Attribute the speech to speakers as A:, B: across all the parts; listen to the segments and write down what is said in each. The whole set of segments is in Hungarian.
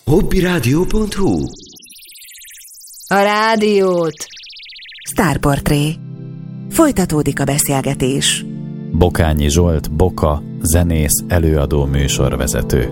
A: hobbiradio.hu.
B: A rádiót.
C: Sztárportré. Folytatódik a beszélgetés.
D: Bokányi Zsolt, Boka, zenész, előadó, műsorvezető.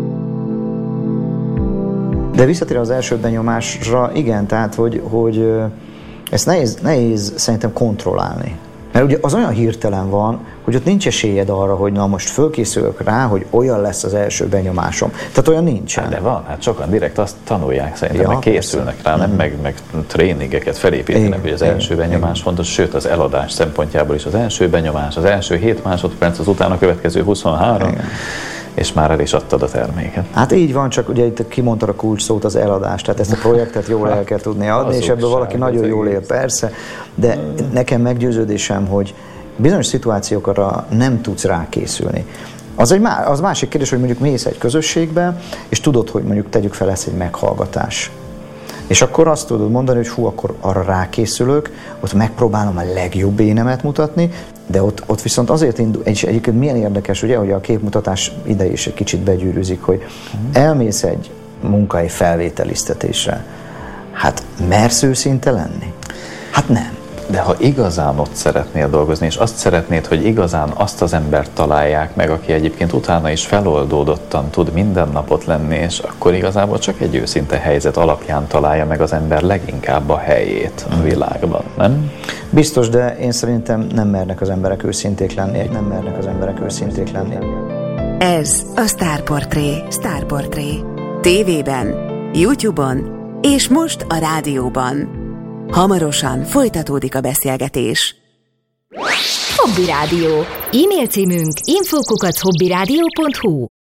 E: De visszatérve az első benyomásra, igen, tehát, hogy ezt nehéz szerintem kontrollálni. Mert ugye az olyan hirtelen van, hogy ott nincs esélyed arra, hogy na most fölkészülök rá, hogy olyan lesz az első benyomásom. Tehát olyan nincsen.
D: Hát de van, hát sokan direkt azt tanulják szerintem, meg készülnek rá, nem meg tréningeket felépítenek, hogy az első benyomás fontos, sőt az eladás szempontjából is az első benyomás, az első 7 másodperc, az utána következő 23, igen. És már el is adtad a terméket.
E: Hát így van, csak ugye itt kimondtad a kulcs szót, az eladás, tehát ezt a projektet jól el kell tudni adni, és ebből valaki nagyon jól él, persze, de nekem meggyőződésem, hogy bizonyos szituációkra nem tudsz rákészülni. Az másik kérdés, hogy mondjuk mész egy közösségbe, és tudod, hogy mondjuk tegyük fel, lesz egy meghallgatás. És akkor azt tudod mondani, hogy akkor arra rákészülök, ott megpróbálom a legjobb énemet mutatni, de ott viszont azért indul, és egyébként milyen érdekes, ugye, hogy a képmutatás ide is egy kicsit begyűrűzik, hogy elmész egy munkai felvételiztetésre. Hát mersz őszinte lenni? Hát nem.
D: De ha igazán ott szeretnél dolgozni, és azt szeretnéd, hogy igazán azt az embert találják meg, aki egyébként utána is feloldódottan tud mindennapot lenni, és akkor igazából csak egy őszinte helyzet alapján találja meg az ember leginkább a helyét a világban, nem?
E: Biztos, de én szerintem nem mernek az emberek őszinték lenni.
C: Ez a Sztárportré. Sztárportré. TV-ben, YouTube-on és most a rádióban. Hamarosan folytatódik a beszélgetés.
B: Hobby Rádió. E-mail címünk info@hobbiradio.hu.